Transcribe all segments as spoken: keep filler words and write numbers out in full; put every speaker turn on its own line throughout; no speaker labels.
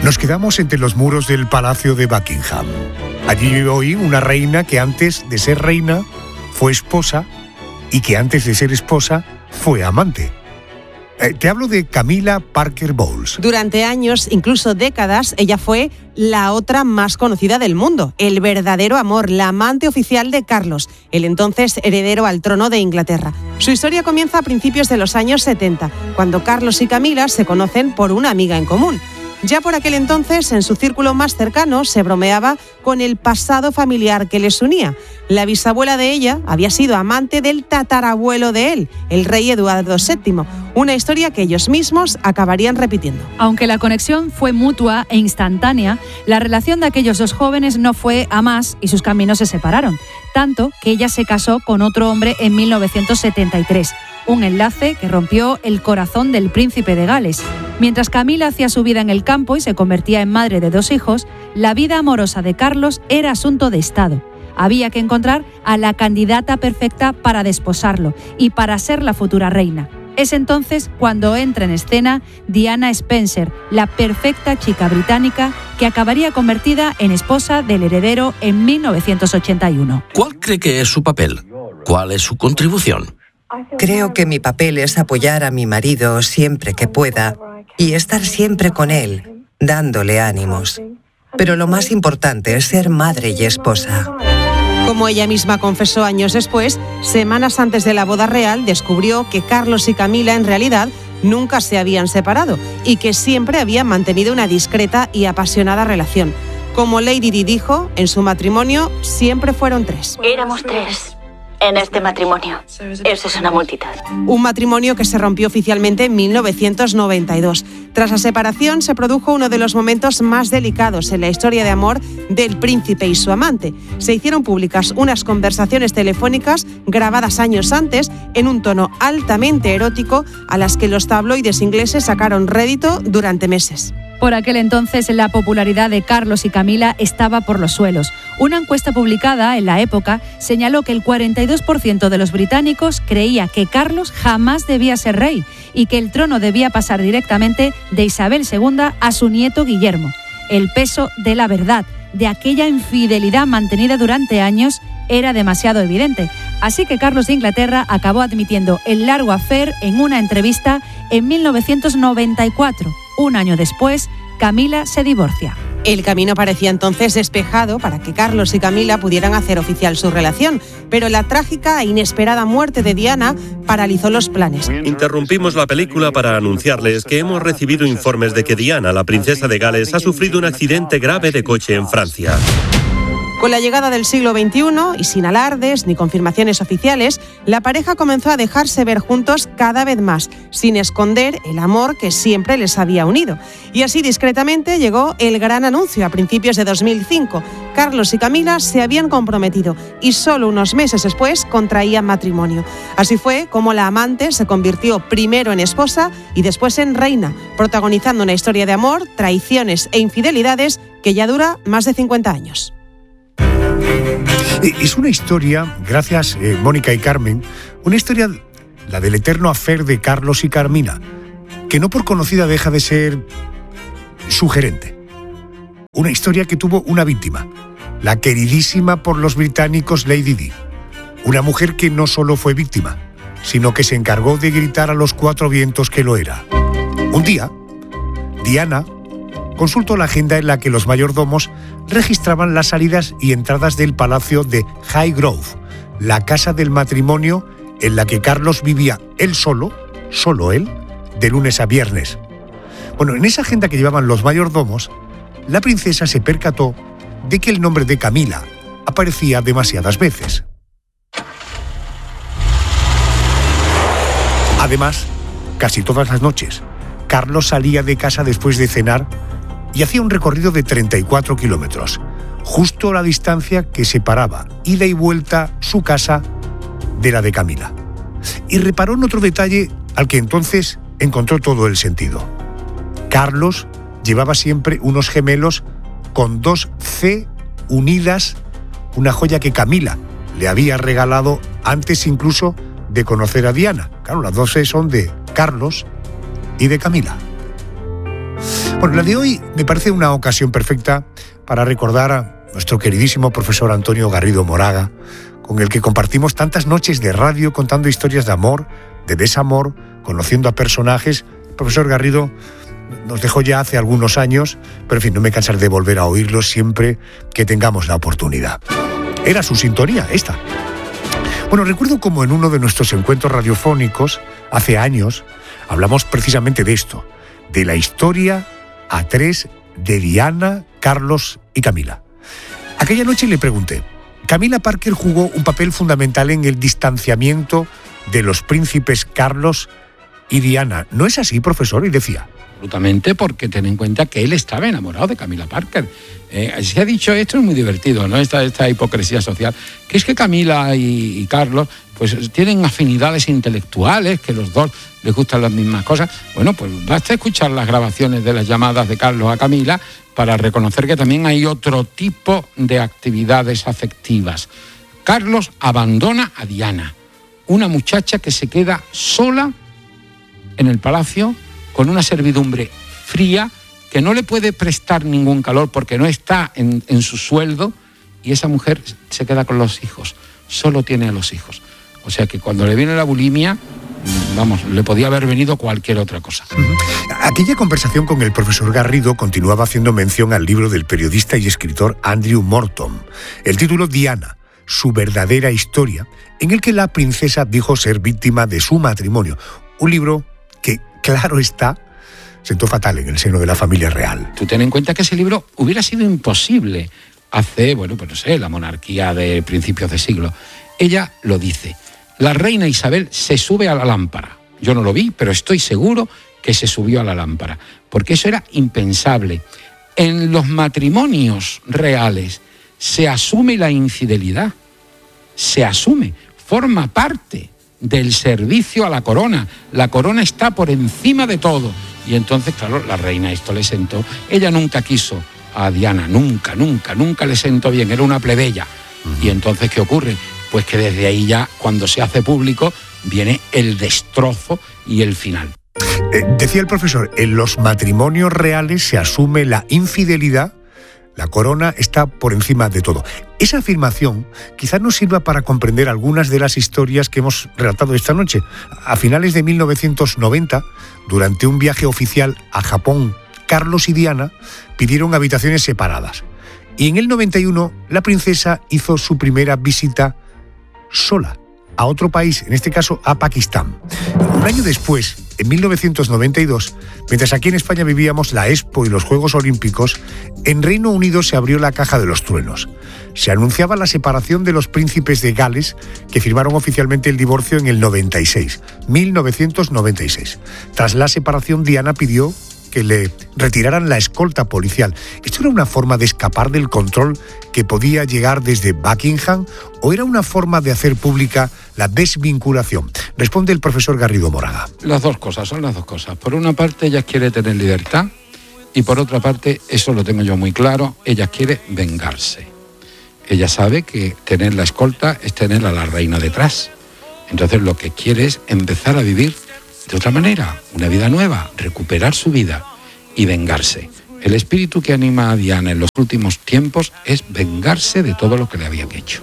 Nos quedamos entre los muros del Palacio de Buckingham. Allí vive hoy una reina que antes de ser reina fue esposa y que antes de ser esposa fue amante. Eh, te hablo de Camilla Parker Bowles.
Durante años, incluso décadas, ella fue la otra más conocida del mundo, el verdadero amor, la amante oficial de Carlos, el entonces heredero al trono de Inglaterra. Su historia comienza a principios de los años setenta, cuando Carlos y Camilla se conocen por una amiga en común. Ya por aquel entonces, en su círculo más cercano, se bromeaba con el pasado familiar que les unía. La bisabuela de ella había sido amante del tatarabuelo de él, el rey Eduardo séptimo, una historia que ellos mismos acabarían repitiendo.
Aunque la conexión fue mutua e instantánea, la relación de aquellos dos jóvenes no fue a más y sus caminos se separaron, tanto que ella se casó con otro hombre en mil novecientos setenta y tres. Un enlace que rompió el corazón del príncipe de Gales. Mientras Camilla hacía su vida en el campo y se convertía en madre de dos hijos, la vida amorosa de Carlos era asunto de Estado. Había que encontrar a la candidata perfecta para desposarlo y para ser la futura reina. Es entonces cuando entra en escena Diana Spencer, la perfecta chica británica que acabaría convertida en esposa del heredero en mil novecientos ochenta y uno.
¿Cuál cree que es su papel? ¿Cuál es su contribución?
Creo que mi papel es apoyar a mi marido siempre que pueda y estar siempre con él, dándole ánimos. Pero lo más importante es ser madre y esposa.
Como ella misma confesó años después, semanas antes de la boda real descubrió que Carlos y Camilla en realidad nunca se habían separado y que siempre habían mantenido una discreta y apasionada relación. Como Lady Di dijo, en su matrimonio siempre fueron tres.
Éramos tres. En este matrimonio. Eso es una multitud.
Un matrimonio que se rompió oficialmente en mil novecientos noventa y dos. Tras la separación se produjo uno de los momentos más delicados en la historia de amor del príncipe y su amante. Se hicieron públicas unas conversaciones telefónicas grabadas años antes en un tono altamente erótico a las que los tabloides ingleses sacaron rédito durante meses.
Por aquel entonces, la popularidad de Carlos y Camilla estaba por los suelos. Una encuesta publicada en la época señaló que el cuarenta y dos por ciento de los británicos creía que Carlos jamás debía ser rey y que el trono debía pasar directamente de Isabel segunda a su nieto Guillermo. El peso de la verdad, de aquella infidelidad mantenida durante años, era demasiado evidente. Así que Carlos de Inglaterra acabó admitiendo el largo affair en una entrevista en mil novecientos noventa y cuatro. Un año después, Camilla se divorcia.
El camino parecía entonces despejado para que Carlos y Camilla pudieran hacer oficial su relación, pero la trágica e inesperada muerte de Diana paralizó los planes.
Interrumpimos la película para anunciarles que hemos recibido informes de que Diana, la princesa de Gales, ha sufrido un accidente grave de coche en Francia.
Con la llegada del siglo veintiuno y sin alardes ni confirmaciones oficiales, la pareja comenzó a dejarse ver juntos cada vez más, sin esconder el amor que siempre les había unido. Y así discretamente llegó el gran anuncio a principios de dos mil cinco. Carlos y Camilla se habían comprometido y solo unos meses después contraían matrimonio. Así fue como la amante se convirtió primero en esposa y después en reina, protagonizando una historia de amor, traiciones e infidelidades que ya dura más de cincuenta años.
Es una historia, gracias eh, Mónica y Carmen, una historia, la del eterno affair de Carlos y Carmina, que no por conocida deja de ser sugerente. Una historia que tuvo una víctima, la queridísima por los británicos Lady Di, una mujer que no solo fue víctima, sino que se encargó de gritar a los cuatro vientos que lo era. Un día, Diana consultó la agenda en la que los mayordomos registraban las salidas y entradas del palacio de Highgrove, la casa del matrimonio en la que Carlos vivía él solo, solo él, de lunes a viernes. Bueno, en esa agenda que llevaban los mayordomos, la princesa se percató de que el nombre de Camilla aparecía demasiadas veces. Además, casi todas las noches, Carlos salía de casa después de cenar y hacía un recorrido de treinta y cuatro kilómetros, justo la distancia que separaba ida y vuelta su casa de la de Camilla. Y reparó en otro detalle al que entonces encontró todo el sentido. Carlos llevaba siempre unos gemelos con dos C unidas, una joya que Camilla le había regalado antes incluso de conocer a Diana. Claro, las dos C son de Carlos y de Camilla. Bueno, la de hoy me parece una ocasión perfecta para recordar a nuestro queridísimo profesor Antonio Garrido Moraga, con el que compartimos tantas noches de radio contando historias de amor, de desamor, conociendo a personajes. El profesor Garrido nos dejó ya hace algunos años, pero en fin, no me cansaré de volver a oírlo siempre que tengamos la oportunidad. Era su sintonía, esta. Bueno, recuerdo como en uno de nuestros encuentros radiofónicos, hace años, hablamos precisamente de esto, de la historia a tres de Diana, Carlos y Camila. Aquella noche le pregunté, Camila Parker jugó un papel fundamental en el distanciamiento de los príncipes Carlos y Diana. ¿No es así, profesor? Y decía...
Absolutamente, porque ten en cuenta que él estaba enamorado de Camila Parker. Eh, se ha dicho, esto es muy divertido, ¿no? Esta, esta hipocresía social, que es que Camila y, y Carlos pues tienen afinidades intelectuales, que los dos les gustan las mismas cosas. Bueno, pues basta escuchar las grabaciones de las llamadas de Carlos a Camila para reconocer que también hay otro tipo de actividades afectivas. Carlos abandona a Diana, una muchacha que se queda sola en el palacio con una servidumbre fría que no le puede prestar ningún calor porque no está en, en su sueldo, y esa mujer se queda con los hijos, solo tiene a los hijos. O sea que cuando le viene la bulimia, vamos, le podía haber venido cualquier otra cosa.
Aquella conversación con el profesor Garrido continuaba haciendo mención al libro del periodista y escritor Andrew Morton, el título Diana, su verdadera historia, en el que la princesa dijo ser víctima de su matrimonio. Un libro que, claro está, sentó fatal en el seno de la familia real.
Tú ten en cuenta que ese libro hubiera sido imposible hace, bueno, pues no sé, la monarquía de principios de siglo. Ella lo dice. La reina Isabel se sube a la lámpara. Yo no lo vi, pero estoy seguro que se subió a la lámpara, porque eso era impensable. En los matrimonios reales se asume la infidelidad, se asume, forma parte del servicio a la corona. La corona está por encima de todo. Y entonces, claro, la reina esto le sentó. Ella nunca quiso a Diana, nunca, nunca, nunca le sentó bien, era una plebeya. Uh-huh. Y entonces, ¿qué ocurre? Pues que desde ahí ya, cuando se hace público, viene el destrozo y el final.
Eh, decía el profesor, en los matrimonios reales se asume la infidelidad, la corona está por encima de todo. Esa afirmación quizás nos sirva para comprender algunas de las historias que hemos relatado esta noche. A finales de mil novecientos noventa, durante un viaje oficial a Japón, Carlos y Diana pidieron habitaciones separadas. Y en el noventa y uno, la princesa hizo su primera visita sola a otro país, en este caso a Pakistán. Un año después, en mil novecientos noventa y dos, mientras aquí en España vivíamos la Expo y los Juegos Olímpicos, en Reino Unido se abrió la caja de los truenos. Se anunciaba la separación de los príncipes de Gales, que firmaron oficialmente el divorcio en el noventa y seis, mil novecientos noventa y seis. Tras la separación, Diana pidió que le retiraran la escolta policial. ¿Esto era una forma de escapar del control que podía llegar desde Buckingham o era una forma de hacer pública la desvinculación? Responde el profesor Garrido Moraga.
Las dos cosas, son las dos cosas. Por una parte, ella quiere tener libertad y por otra parte, eso lo tengo yo muy claro, ella quiere vengarse. Ella sabe que tener la escolta es tener a la reina detrás. Entonces lo que quiere es empezar a vivir de otra manera, una vida nueva, recuperar su vida y vengarse. El espíritu que anima a Diana en los últimos tiempos es vengarse de todo lo que le habían hecho.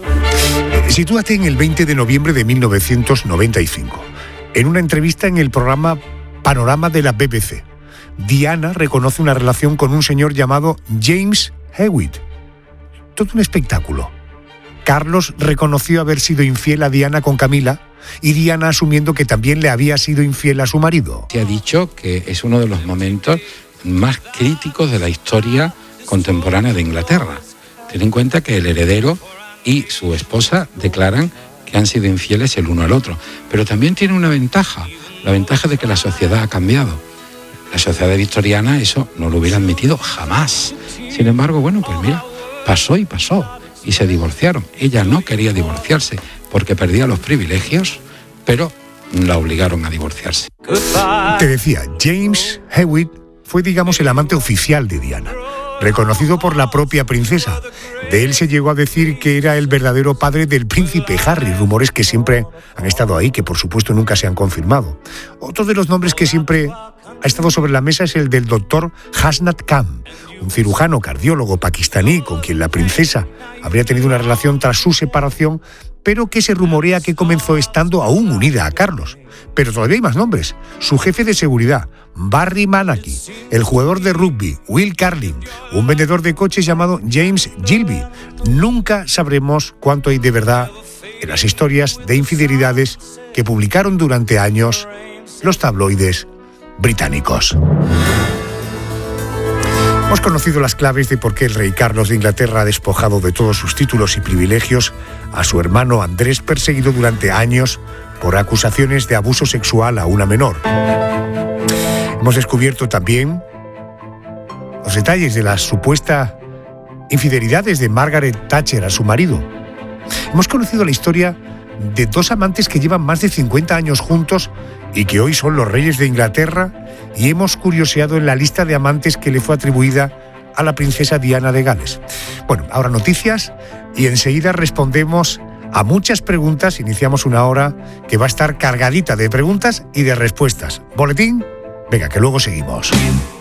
Sitúate en el veinte de noviembre de mil novecientos noventa y cinco. En una entrevista en el programa Panorama de la B B C, Diana reconoce una relación con un señor llamado James Hewitt. Todo un espectáculo. Carlos reconoció haber sido infiel a Diana con Camila y Diana asumiendo que también le había sido infiel a su marido.
Se ha dicho que es uno de los momentos más críticos de la historia contemporánea de Inglaterra. Ten en cuenta que el heredero y su esposa declaran que han sido infieles el uno al otro. Pero también tiene una ventaja, la ventaja de que la sociedad ha cambiado. La sociedad victoriana eso no lo hubiera admitido jamás. Sin embargo, bueno, pues mira, pasó y pasó. Y se divorciaron. Ella no quería divorciarse porque perdía los privilegios, pero la obligaron a divorciarse.
Te decía, James Hewitt fue, digamos, el amante oficial de Diana. reconocido por la propia princesa. De él se llegó a decir que era el verdadero padre del príncipe Harry, rumores que siempre han estado ahí, que por supuesto nunca se han confirmado. Otro de los nombres que siempre ha estado sobre la mesa es el del doctor Hasnat Khan, un cirujano cardiólogo pakistaní con quien la princesa habría tenido una relación tras su separación, pero que se rumorea que comenzó estando aún unida a Carlos. Pero todavía hay más nombres. Su jefe de seguridad, Barry Manaki, el jugador de rugby, Will Carling, un vendedor de coches llamado James Gilby. Nunca sabremos cuánto hay de verdad en las historias de infidelidades que publicaron durante años los tabloides británicos. Hemos conocido las claves de por qué el rey Carlos de Inglaterra ha despojado de todos sus títulos y privilegios a su hermano Andrés, perseguido durante años por acusaciones de abuso sexual a una menor. Hemos descubierto también los detalles de las supuestas infidelidades de Margaret Thatcher a su marido. Hemos conocido la historia de dos amantes que llevan más de cincuenta años juntos y que hoy son los reyes de Inglaterra, y hemos curioseado en la lista de amantes que le fue atribuida a la princesa Diana de Gales. Bueno, ahora noticias y enseguida respondemos a muchas preguntas. Iniciamos una hora que va a estar cargadita de preguntas y de respuestas. ¿Boletín? Venga, que luego seguimos.